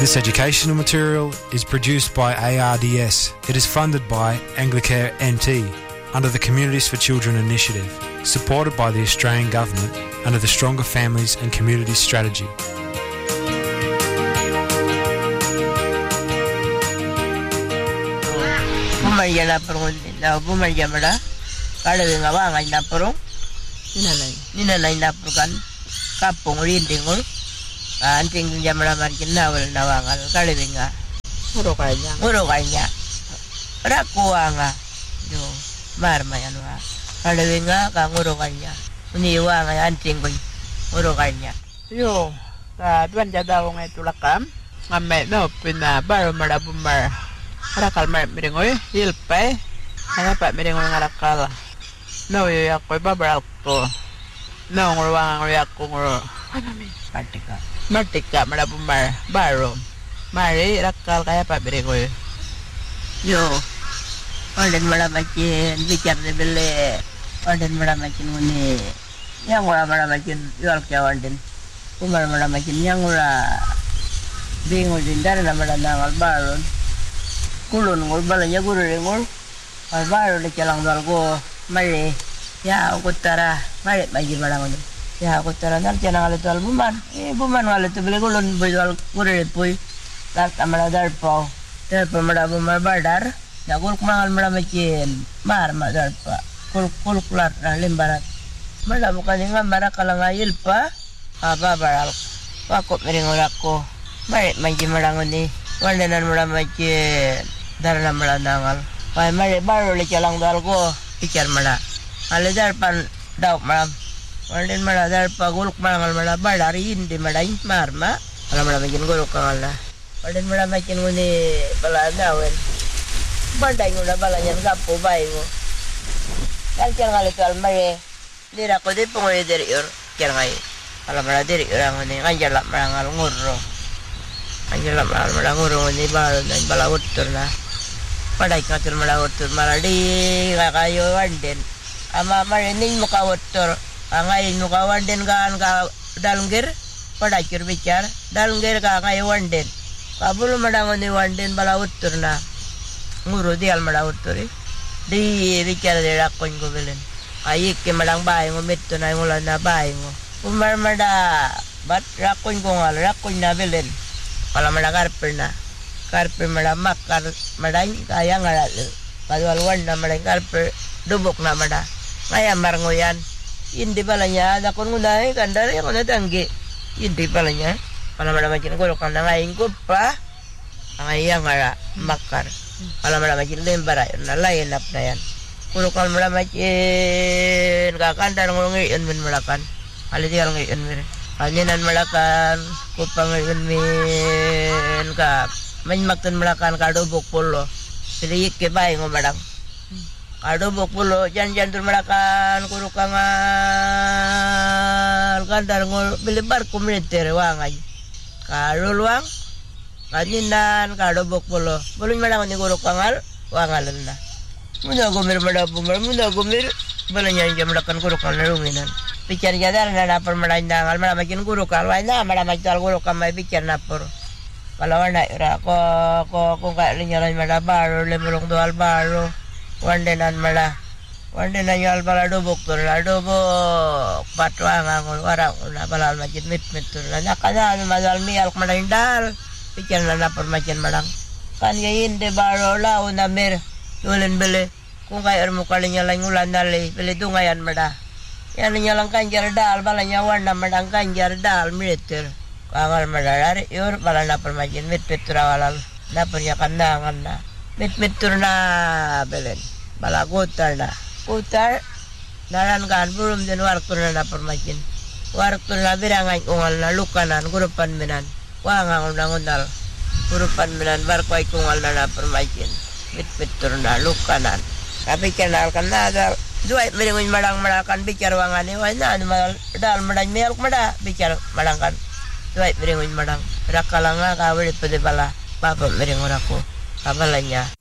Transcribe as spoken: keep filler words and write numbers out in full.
This educational material is produced by A R D S. It is funded by Anglicare N T under the Communities for Children initiative, supported by the Australian Government under the Stronger Families and Communities Strategy. Bumarya na perung na bumarya mada kalau nga ba nga na perung ninanay ninanay na perkan kapung rindingol anting jamala markin nawal nawangal kalau nga muro kanya muro kanya rakuwa nga yo marma yan wa kalau nga ka muro kanya uniwa nga anting boy muro kanya yo ta duan jadaw nga tulakam ngamme no pina baro mada bumar rakal mar miringoy hilpay ana pa miringoy nga rakal no yo yakoy babral ko no ngurwang ngo yakko nguro ano mi patika martika mada bumar baro mari rakal kaya pa miringoy yo olen mada makin bicar de bele olen mada makin muni yang ora mada makin yual kawan den umar mada makin yang ora bingung dindar na mada nangal baron kulun ngol balanya guru ngol albaro le calang dal go mari ya ukutara mari bagi malang ni ya ukutara nal canang ale dal buman eh buman ale tu bele kulun bojal guru pui lat amala dar pau dar pamada bumar badar ya gol kumangal mala makin mar ma dar pa kul kul kulat na limbarat mala bukan ngam mara kalangayil pa aba baral pakop mering ko mari bagi malang ni wandenan mala makin darna mala nangal pai mare baro le calang dal ko icar mala ale dar pan daw malam walen mala dar pa guluk mangal mala badari indi madai marma ala mala makin guluk kangala walen mala makin nguni bala dawen bandai ngula balanyan gapo bai ngo kal calang ale tal mare dira ko de pongoy der yor calang ala mala der orang nguni kanjala marangal ngurro kanjala marangal mala ngurro nguni bala dan bala utur na padai katur mala utur maladi kakayo wanden ama marening muka utur angai muka wanden kan ka dalngir padai kur bicar dalngir ka angai wanden kabul madangon ni wanden bala utur na nguru dial mala uturi di bicar de rakon ko belen ayik ke madang bai ngo metto na ngulan na bai ngo umar mada bat rakon ko ngal rakon na belen pala madagar perna karpe mada makar madai kaya ngaral kadwal wanda madai karpe dubok na mada kaya marngoyan indi balanya ada kon ngunai kandar yang ona tangge indi balanya pala mada makin ko kan ngai pa ngai yang ngara makar pala mada makin lembara na lain apnayan kulo kan mada makin ka kandar ngongi en men malakan ali dial ngai en mere kanyenan malakan kupang en men ka main maktan melakan kado bok polo sedikit ke bayi ngomadang kado bok polo jan jan tur melakan kurukangal kandar ngol belibar komuniter wangai kado luang kanyinan kado bok polo belum madang ni kurukangal wangal na muda gomir mada bumar muda gomir balanya jam melakan kurukan runginan bicar jadar na napar madang mada makin kurukal waina mada macal kurukam mai bicar napor kalau anak ira ko ko ko ka linyaran mala baro le mulong doal baro wandenan mala wandenan yal bala dobok tur la dobok patwa ngangol warang na balal majid mit mit tur la nakana madal mial kmadindal pikir na permacan malang kan yain de baro la una mer tulen bele kung kay ermo kalinyalan ngulan dali bele dungayan mada yan nyalang kanjar dal balanya wanda madang kanjar dal militer kangal madalari yor bala na permacan mit petura walal na punya kandangan na mit mit tur na belen bala gotar na gotar daran kan belum den wartur na permacan wartur na birangan ungal na lukanan gurupan minan wangang undang undal gurupan minan barkwai kungal na permacan mit mit tur na lukanan tapi kenal kan ada dua miringun madang madakan bicar wangani wana madal dal madang melk mada bicar madangkan dua miringun madang rakalanga kawit pede bala papa miringun aku kabalanya